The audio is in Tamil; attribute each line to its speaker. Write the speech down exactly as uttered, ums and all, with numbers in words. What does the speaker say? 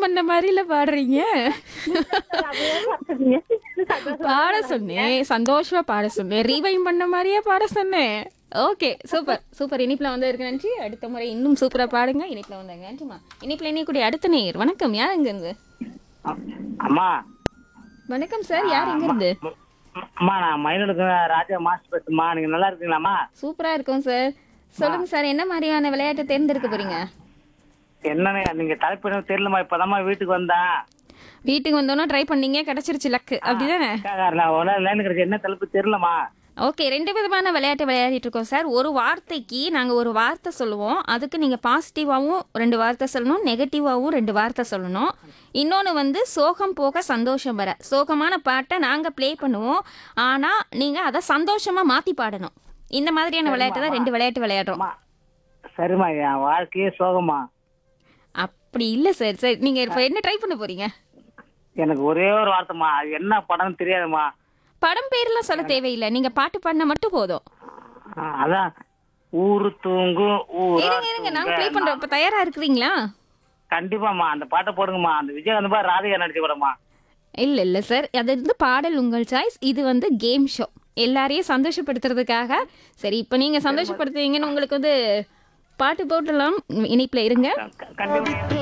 Speaker 1: பண்ண மாதிரில பாடுறீங்க. பாட சொன்னேன், சந்தோஷமா பாட சொன்னேன், ரீவைன் பண்ண மாதிரியே பாட சொன்னேன். Okay, super super. இனிப்புல வந்து இருக்கு நன்றி. அடுத்த முறை இன்னும் சூப்பரா பாடுங்க. இனிப்புல வந்தாங்க நன்றிமா. இனிப்புல இணையக்கூடிய அடுத்த நேயர். வணக்கம், யார் எங்க இருந்து?
Speaker 2: அம்மா
Speaker 1: வணக்கம் சார், யார் எங்க இருந்து?
Speaker 2: அம்மா நான் மயிலுக்கு ராஜா மாஸ்டர் பேசுமா. நீங்க நல்லா இருக்கீங்களாம்மா?
Speaker 1: சூப்பரா இருக்கும் சார். சொல்லுங்க சார், என்ன மாதிரியான விளையாட்டை தேர்ந்தெடுக்க போறீங்க?
Speaker 2: என்னன்னு நீங்க தலைப்பு தெரியலமா. இப்பதாம்மா வீட்டுக்கு வந்தேன்.
Speaker 1: வீட்டுக்கு வந்தோன்னா ட்ரை பண்ணீங்க, கிடைச்சிருச்சு லக்கு, அப்படிதானே?
Speaker 2: லைன் கிடைச்சு என்ன தலைப்பு தெரியலமா.
Speaker 1: ஓகே, ரெண்டு விதமான விளையாட்டு விளையாடிட்டு இருக்கோம் சார். ஒரு வார்த்தைக்கு நாங்க ஒரு வார்த்தை சொல்லுவோம், அதுக்கு நீங்க பாசிட்டிவாவும் ரெண்டு வார்த்தை சொல்லணும், நெகட்டிவாவும் ரெண்டு வார்த்தை சொல்லணும். இன்னொன்று வந்து சோகம் போக சந்தோஷம் வர, சோகமான பாட்டை நாங்க ப்ளே பண்ணுவோம், ஆனா நீங்க அதை சந்தோஷமா மாத்தி பாடணும். இந்த மாதிரியான விளையாட்டு தான் ரெண்டு விளையாட்டு விளையாடுறோம்.
Speaker 2: சரிம்மா, என் வாழ்க்கையே சோகமா.
Speaker 1: அப்படி இல்ல சார். சரி, நீங்க இப்ப என்ன ட்ரை பண்ண போறீங்க?
Speaker 2: எனக்கு ஒரே ஒரு வார்த்தைமா, அது என்ன படம்னு தெரியாதுமா.
Speaker 1: படம் பேர்லாம் சொல்ல தேவையில்லை, நீங்க பாட்டு பாடினா மட்டும் போதும்.
Speaker 2: அதான் ஊரு தூங்கும் ஊரா
Speaker 1: இருங்க இருங்க, நாங்க ப்ளே பண்றோம். இப்ப தயாரா இருக்கிறீங்களா?
Speaker 2: கண்டிப்பாமா, அந்த பாட்டை போடுங்கம்மா. அந்த விஜயகாந்த் பாரு ராதிகா நடிச்ச படமா.
Speaker 1: இல்ல இல்ல சார், அது வந்து பாடல் உங்கள் சாய்ஸ். இது வந்து கேம் ஷோ, எல்லாரையும் சந்தோஷப்படுத்துறதுக்காக. சரி, இப்ப நீங்க சந்தோஷப்படுத்துவீங்கன்னு உங்களுக்கு வந்து பாட்டு போட்டுடலாம். இணைப்புல இருங்க.
Speaker 2: கண்டிப்பா.